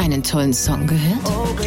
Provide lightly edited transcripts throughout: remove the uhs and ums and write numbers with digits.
einen tollen Song gehört?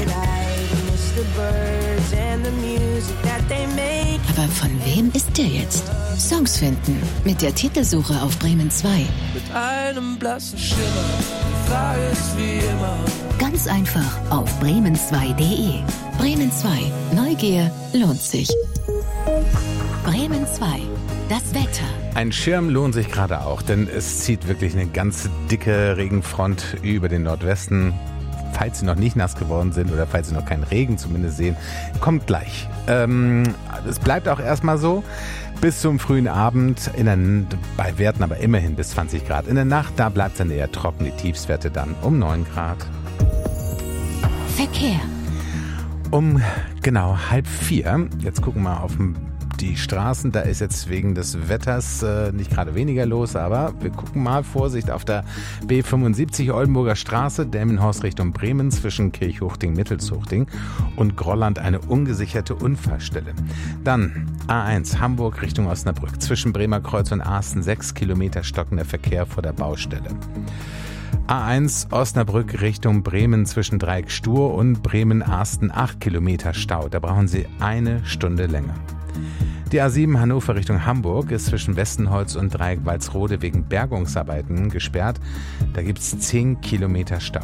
Aber von wem ist der jetzt? Songs finden mit der Titelsuche auf Bremen 2. Mit einem blassen Schimmer, die Frage ist wie immer. Ganz einfach auf bremen2.de. Bremen 2. Neugier lohnt sich. Bremen 2. Das Wetter. Ein Schirm lohnt sich gerade auch, denn es zieht wirklich eine ganz dicke Regenfront über den Nordwesten. Falls Sie noch nicht nass geworden sind oder falls Sie noch keinen Regen zumindest sehen, kommt gleich. Es bleibt auch erstmal so bis zum frühen Abend, bei Werten aber immerhin bis 20 Grad. In der Nacht, da bleibt es dann eher trocken, die Tiefstwerte dann um 9 Grad. Verkehr. Um genau 3:30. Jetzt gucken wir mal auf die Straßen. Da ist jetzt wegen des Wetters nicht gerade weniger los, aber wir gucken mal. Vorsicht auf der B75 Oldenburger Straße, Delmenhorst Richtung Bremen zwischen Kirchhuchting, Mittelshuchting und Grolland eine ungesicherte Unfallstelle. Dann A1 Hamburg Richtung Osnabrück zwischen Bremer Kreuz und Asten 6 Kilometer stockender Verkehr vor der Baustelle. A1 Osnabrück Richtung Bremen zwischen Dreieck Stur und Bremen-Asten 8 Kilometer Stau. Da brauchen Sie eine Stunde länger. Die A7 Hannover Richtung Hamburg ist zwischen Westenholz und Dreieck Walsrode wegen Bergungsarbeiten gesperrt. Da gibt es 10 Kilometer Stau.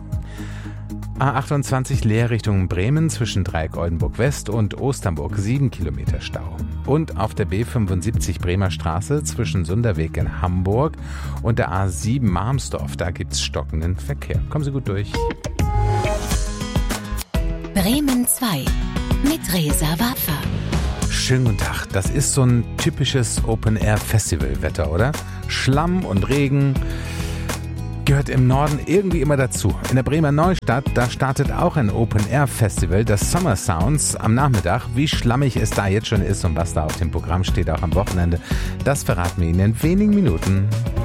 A28 Leer Richtung Bremen zwischen Dreieck Oldenburg West und Osternburg 7 Kilometer Stau. Und auf der B75 Bremer Straße zwischen Sunderweg in Hamburg und der A7 Marmsdorf, da gibt es stockenden Verkehr. Kommen Sie gut durch. Bremen 2 mit Reza Waffa. Schönen guten Tag. Das ist so ein typisches Open-Air-Festival-Wetter, oder? Schlamm und Regen gehört im Norden irgendwie immer dazu. In der Bremer Neustadt, da startet auch ein Open-Air-Festival, das Summer Sounds, am Nachmittag. Wie schlammig es da jetzt schon ist und was da auf dem Programm steht, auch am Wochenende, das verraten wir Ihnen in wenigen Minuten.